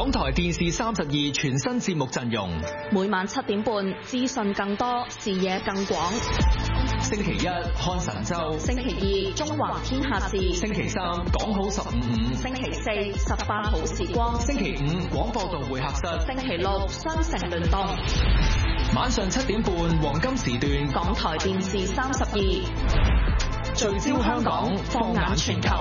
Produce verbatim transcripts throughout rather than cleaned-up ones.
港台電視三十二全新節目陣容， 每晚七點半，資訊更多，視野更廣。 星期一看神州， 星期二中華天下事， 星期三講好十五五， 星期四十八好時光， 星期五廣播道會客室， 星期六雙城聯動。 晚上七點半黃金時段， 港台電視三十二， 聚焦香港，放眼全球。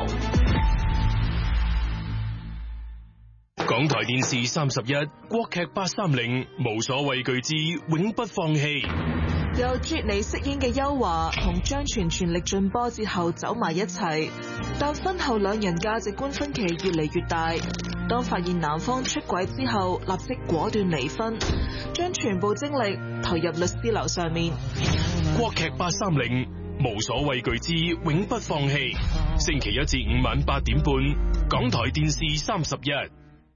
港台電視三十一，國劇八三零，無所畏懼之永不放棄。 由傑尼飾演嘅邱華同張全全力進波之後走埋一齊，但婚後兩人價值觀分歧越嚟越大。當發現男方出軌之後，立即果斷離婚，將全部精力投入律師樓上面。 國劇八三零，無所畏懼之永不放棄。星期一至五晚八點半，港台電視三十一。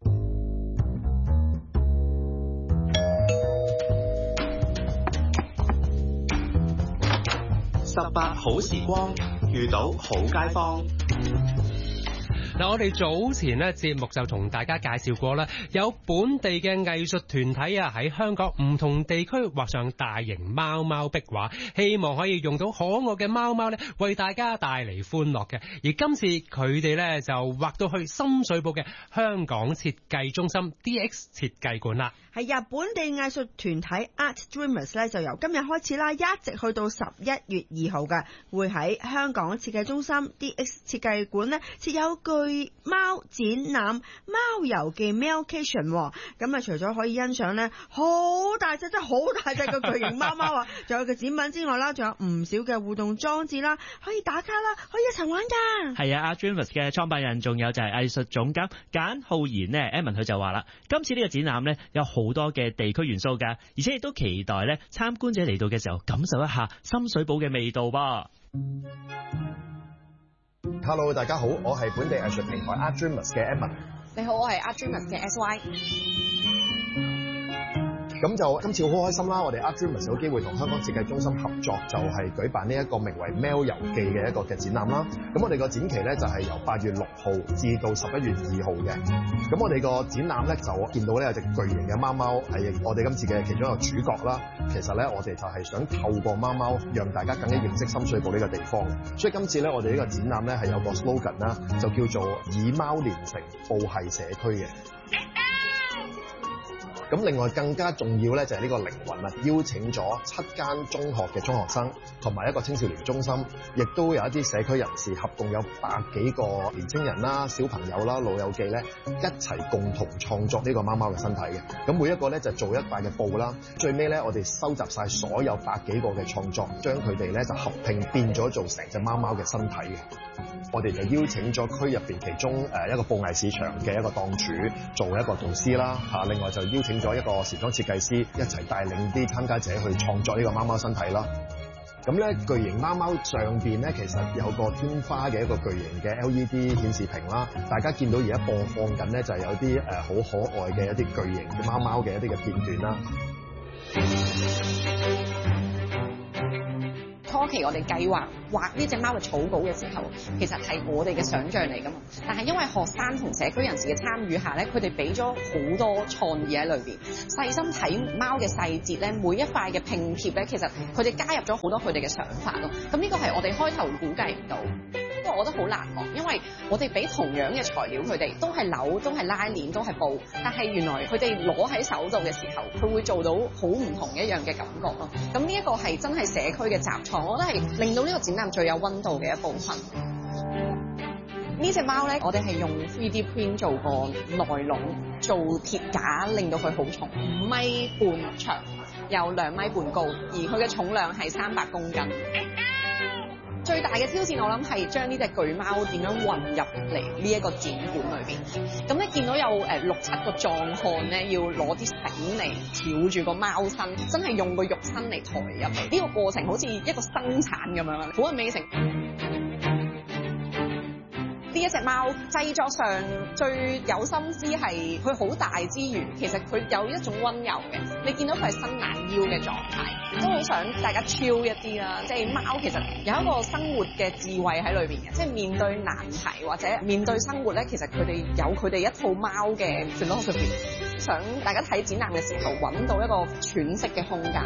十八好時光，遇到好街坊。 嗱，我哋早前咧節目就同大家介紹過啦，有本地嘅藝術團體啊喺香港唔同地區畫上大型貓貓壁畫，希望可以用到可愛嘅貓貓咧，為大家帶嚟歡樂嘅。而今次佢哋咧就畫到去深水埗嘅香港設計中心 D X 設計館啦。 係日本地藝術團體 Art Dreamers 咧，就由今日開始啦，一直去到十一月二號嘅，會喺香港設計中心 D X 設計館咧設有巨貓展覽貓遊記 Mailcation。咁啊，除咗可以欣賞咧好大隻，真係好大隻嘅巨型貓貓啊，仲有個展品之外啦，仲有唔少嘅互動裝置啦，可以打卡啦，可以一齊玩噶。 係啊 ，Art Dreamers 嘅創辦人仲有就係藝術總監簡浩然呢 Evan 佢就話啦，今次呢個展覽咧有好好多嘅地區元素㗎，而且亦都期待咧參觀者嚟到嘅時候感受一下深水埗嘅味道噃。 Hello， 大家好，我係本地藝術平台 Art Dreamers 嘅 Emma。 你好，我係 Art Dreamers 嘅 S Y。 咁就今次好開心啦！我哋 Art Dreamers 有機會同香港設計中心合作，就係舉辦呢一個名為《喵遊記》嘅一個嘅展覽啦。咁我哋個展期咧就係由八月六號至到十一月二號嘅。咁我哋個展覽咧就見到咧有隻巨型嘅貓貓係我哋今次嘅其中一個主角啦。其實咧我哋就係想透過貓貓讓大家更加認識深水埗呢個地方。所以今次咧我哋呢個展覽咧係有個 slogan 啦，就叫做以貓連成報系社區嘅。咁另外更加重要咧就係呢個靈魂啦，邀請咗七間中學嘅中學生同埋一個青少年中心，亦都有一啲社區人士，合共有百幾個年青人啦、小朋友啦、老友記咧一齊共同創作呢個貓貓嘅身體嘅。咁每一個咧就做一塊嘅布啦，最尾咧我哋收集晒所有百幾個嘅創作，將佢哋咧就合拼變咗做成隻貓貓嘅身體嘅。我哋就邀請咗區入邊其中誒一個布藝市場嘅一個檔主做一個導師啦嚇，另外就邀請咗一個時裝設計師一齊帶領啲參加者去創作呢個貓貓身體啦。咁咧巨型貓貓上邊咧其實有個天花嘅一個巨型嘅 L E D 顯示屏啦，大家見到而家播放緊咧就係有啲誒好可愛嘅一啲巨型嘅貓貓嘅一啲嘅片段啦。 初期我哋計劃畫呢隻貓嘅草稿嘅時候，其實係我哋嘅想像嚟㗎嘛。但係因為學生同社區人士嘅參與下咧，佢哋俾咗好多創意喺裏邊，細心睇貓嘅細節咧，每一塊嘅拼貼咧，其實佢哋加入咗好多佢哋嘅想法咯。咁呢個係我哋開頭估計唔到。不過我覺得好難忘，因為我哋俾同樣嘅材料佢哋，都係紐，都係拉鏈，都係布，但係原來佢哋攞喺手度嘅時候，佢會做到好唔同一樣嘅感覺咯。咁呢一個係真係社區嘅雜創，我覺得係令到呢個展覽最有溫度嘅一部分。呢隻貓咧，我哋係用 three D print 做個內籠，做鐵架，令到佢好重，五米半長，有兩米半高，而佢嘅重量係三百公斤。最大嘅挑戰我諗係將呢隻巨貓點樣混入嚟呢一個展館裏邊。咁咧見到有誒六七個壯漢咧，要攞啲繩嚟翹住個貓身，真係用個肉身嚟抬入嚟。呢個過程好似一個生產咁樣，好 amazing。 呢一隻貓製作上最有心思係佢好大之餘，其實佢有一種溫柔嘅，你見到佢係伸懶腰嘅狀態，都好想大家 chill 一啲啦。即係貓其實有一個生活嘅智慧喺裏邊嘅，即係面對難題或者面對生活咧，其實佢哋有佢哋一套貓嘅 philosophy， 想大家睇展覽嘅時候揾到一個喘息嘅空間。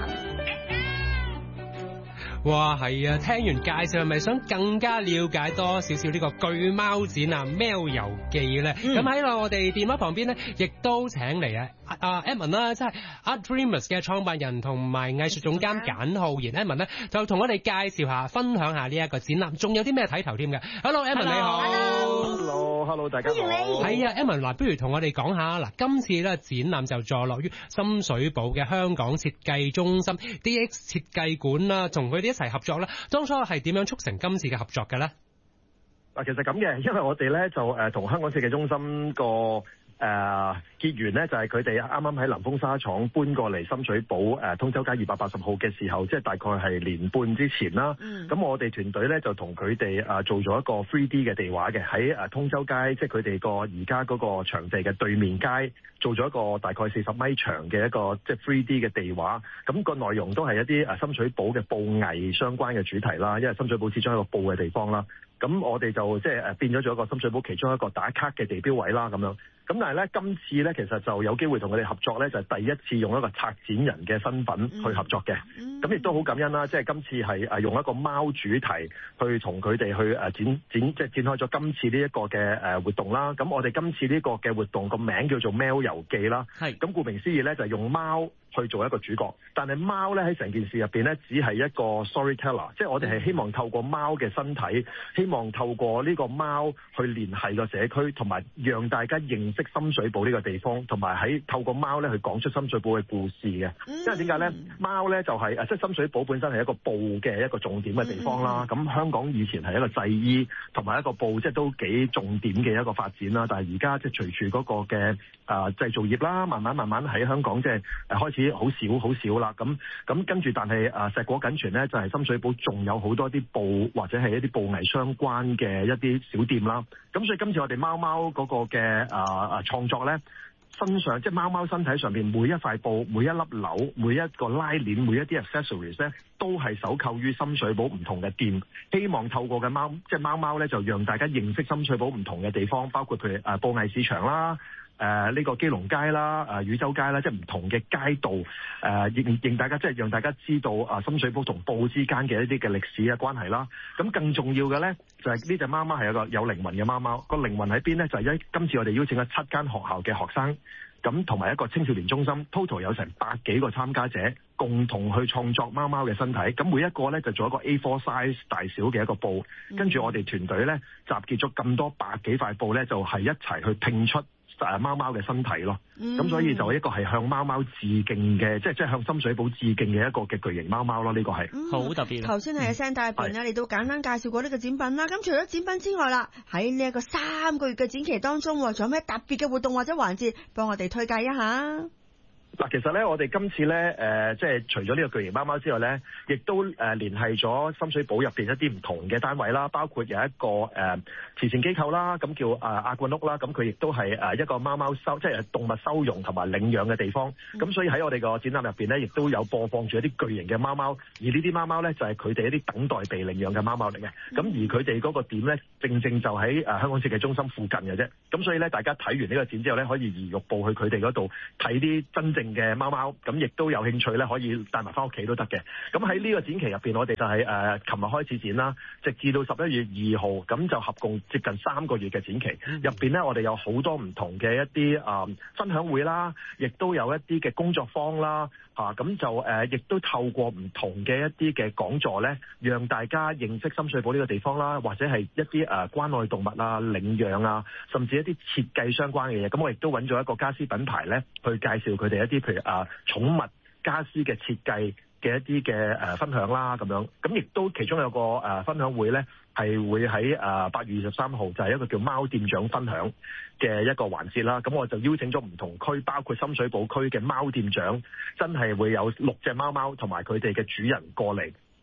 哇，係啊！聽完介紹係咪想更加了解多少少呢個巨貓展啊《喵遊記》咧？咁喺度我哋電話旁邊咧，亦都請嚟啊啊 Edmond 啦，即係 Art Dreamers 嘅創辦人同埋藝術總監簡浩然 Edmond 咧，就同我哋介紹下、分享下呢一個展覽，仲有啲咩睇頭添嘅。Hello Edmond 你好 ，Hello Hello 大家好。 係啊 Edmond 嗱，不如同我哋講下嗱，今次咧展覽就坐落於深水埗嘅香港設計中心 D X 設計館啦，同佢哋一齊合作啦。當初係點樣促成今次嘅合作嘅咧？ 嗱，其實咁嘅，因為我哋咧就誒同香港設計中心個誒、呃、結緣咧，就係佢哋啱啱喺南豐紗廠搬過嚟深水埗誒、呃、通州街二百八十號嘅時候，即係大概係年半之前啦。咁、嗯、我哋團隊咧就同佢哋誒做咗一個 three D 嘅地畫嘅，喺誒通州街，即係佢哋個而家嗰個場地嘅對面街，做咗一個大概四十米長嘅一個即係 three D 嘅地畫。咁、個內容都係一啲誒深水埗嘅布藝相關嘅主題啦，因為深水埗始終係一個布嘅地方啦。咁我哋就即係誒變咗做一個深水埗其中一個打卡嘅地標位啦，咁樣。咁但係咧，今次咧其實就有機會同佢哋合作咧，就係、是、第一次用一個策展人嘅身份去合作嘅。咁亦都好感恩啦，即係今次係誒用一個貓主題去同佢哋去誒展展，即係展開咗今次呢一個嘅誒活動啦。咁我哋今次呢個嘅活動個名叫做《喵遊記》啦。係。咁顧名思義咧，就係、是、用貓去做一個主角，但係貓咧喺成件事入邊咧，只係一個 storyteller，即係我哋係希望透過貓嘅身體，希望透過呢個貓去聯繫個社區，同埋讓大家認識深水埗呢個地方，同埋喺透過貓咧去講出深水埗嘅故事嘅。因為點解咧？貓咧就係、是、誒，即係深水埗本身係一個布嘅一個重點嘅地方啦。咁、嗯、香港以前係一個製衣同埋一個布，即係都幾重點嘅一個發展啦。但係而家即係隨住嗰個嘅誒製造業啦，慢慢慢慢喺香港即係誒開始好少好少啦。咁咁跟住，但係誒碩果僅存咧，就係深水埗仲有好多啲布或者係一啲布藝相關嘅一啲小店啦。咁所以今次我哋貓貓嗰個嘅誒誒創作咧，身上即係貓貓身體上邊每一塊布、每一粒紐、每一個拉鏈、每一啲 accessories 咧，都係手購於深水埗唔同嘅店。希望透過嘅貓即係貓貓咧，就讓大家認識深水埗唔同嘅地方，包括譬如誒布藝市場啦。誒、呃、呢、這個基隆街啦、誒、呃、汝州街啦，即係唔同嘅街道，誒、呃、認認大家即係讓大家知道啊深水埗同布之間嘅一啲嘅歷史嘅關係啦。咁更重要嘅咧，就係呢隻貓貓係一個有靈魂嘅貓貓，個靈魂喺邊咧？就係、是、一今次我哋邀請咗七間學校嘅學生，咁同埋一個青少年中心 ，total 有成百幾個參加者，共同去創作貓貓嘅身體。咁每一個咧就做一個 A 四 size 大小嘅一個布，跟住我哋團隊咧集結咗咁多百幾塊布咧，就係、是、一齊去拼出誒貓貓嘅身體咯。咁、嗯、所以就一個係向貓貓致敬嘅，即係即係向深水埗致敬嘅一個嘅巨型貓貓咯。呢、這個係好、嗯、特別。頭先係聲帶入邊咧，你都簡單介紹過呢個展品啦。咁除咗展品之外啦，喺呢一個三個月嘅展期當中，仲有咩特別嘅活動或者環節，幫我哋推介一下？嗱，其實咧，我哋今次咧，誒、呃，即係除咗呢個巨型貓貓之外咧，亦都誒、呃、聯繫咗深水埗入邊一啲唔同嘅單位啦，包括有一個誒、呃、慈善機構啦，咁叫誒阿冠屋啦，咁佢亦都係誒一個貓貓收，即係動物收容同埋領養嘅地方。咁、嗯、所以喺我哋個展覽入邊咧，亦都有播放住一啲巨型嘅貓貓，而呢啲貓貓咧就係佢哋一啲等待被領養嘅貓貓嚟嘅。咁、嗯、而佢哋嗰個點咧，正正就喺誒香港設計中心附近嘅啫。咁所以咧，大家睇完呢個展之後咧，可以移玉步去佢哋嗰度睇啲真正嘅貓貓，咁亦都有興趣咧，可以帶埋翻屋企都得嘅。咁喺呢個展期入邊，我哋就係誒琴日開始展啦，直至到十一月二號，咁就合共接近三個月嘅展期。入邊咧，我哋有好多唔同嘅一啲誒、呃、分享會啦，亦都有一啲嘅工作坊啦，嚇、啊、咁就誒亦、呃、都透過唔同嘅一啲嘅講座咧，讓大家認識深水埗呢個地方啦，或者係一啲誒、呃、關愛動物啊、領養啊，甚至一啲設計相關嘅嘢。咁我亦都揾咗一個家私品牌咧，去介紹佢哋一啲譬如啊寵物家私嘅設計嘅一啲嘅誒分享啦，咁樣咁亦都其中有個誒、呃、分享會咧，係會喺誒八月二十三號，就係一個叫貓店長分享嘅一個環節啦。咁我就邀請咗唔同區，包括深水埗區嘅貓店長，真係會有六隻貓貓同埋佢哋嘅主人過嚟。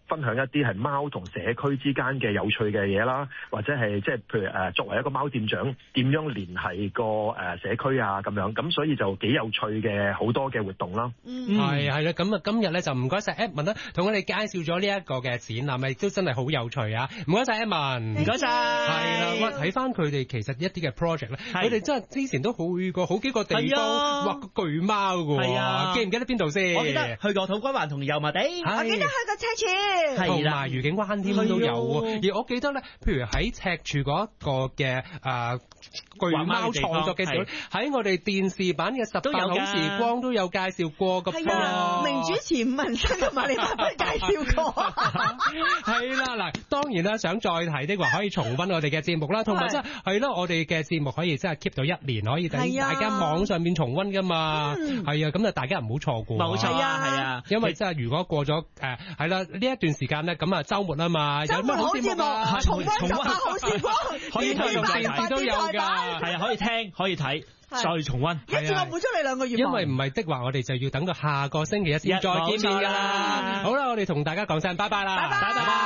分享一啲係貓同社區之間嘅有趣嘅嘢啦，或者係即係譬如誒作為一個貓店長點樣聯繫個誒社區啊咁樣，咁所以就幾有趣嘅好多嘅活動啦。 嗯，係係啦，咁啊今日咧就唔該晒 Edmond 啦，同我哋介紹咗呢一個嘅展覽，咪都真係好有趣啊！唔該晒 Edmond，唔該晒。係啦，我睇翻佢哋其實一啲嘅 project 咧，佢哋真係之前都去過好幾個地方畫個巨貓㗎喎。係啊，記唔記得邊度先？ 我記得去過土瓜灣同油麻地， 我記得去過赤柱， 同埋愉景灣添都有喎。而我記得咧，譬如喺赤柱嗰一個嘅誒巨貓創作嘅時候，喺我哋電視版嘅十八好時光都有介紹過個。 係啊，名主持伍文生同埋李達輝介紹過。 係啦，嗱，當然啦，想再睇的話，可以重溫我哋嘅節目啦，同埋即係係咯，我哋嘅節目可以真係 keep 到一年，可以等大家網上面重溫噶嘛。係啊，咁啊，大家唔好錯過。冇錯啊，係啊，因為真係如果過咗誒係啦呢一段時間咧，咁啊週末啊嘛，有乜好節目啊？重溫十八好時光，可以睇電視都有㗎， 係啊，可以聽，可以睇。再重溫， 一次我滿足你兩個月。 因為唔係的話，我哋就要等到下個星期一先再見面㗎啦。好啦，我哋同大家講聲拜拜啦，拜拜。